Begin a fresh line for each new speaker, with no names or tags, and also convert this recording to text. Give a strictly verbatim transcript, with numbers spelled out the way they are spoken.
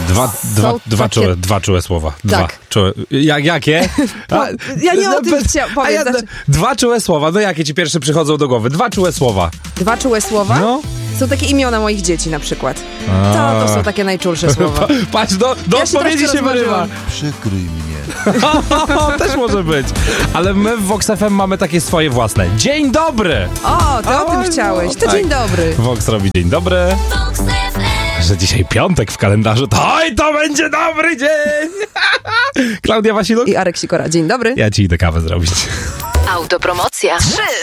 Dwa, dwa, dwa,
takie...
czułe, dwa czułe słowa. Dwa
Tak.
Czułe. Jak, jakie?
A, ja nie o tym chciałam powiedzieć. Ja, znaczy...
Dwa czułe słowa. No jakie ci pierwsze przychodzą do głowy? Dwa czułe słowa.
Dwa czułe słowa?
No.
Są takie imiona moich dzieci na przykład. To, to są takie najczulsze słowa.
Patrz, do, do
ja
odpowiedzi się, się wyrywa.
Przykryj mnie.
Też może być. Ale my w Vox F M mamy takie swoje własne. Dzień dobry!
O, ty o, o tym no, chciałeś. To tak. Dzień dobry.
Vox robi dzień dobry. Że dzisiaj piątek w kalendarzu, to oj, to będzie dobry dzień! Klaudia Wasiluk
i Arek Sikora. Dzień dobry.
Ja ci idę kawę zrobić.
Autopromocja. trzy.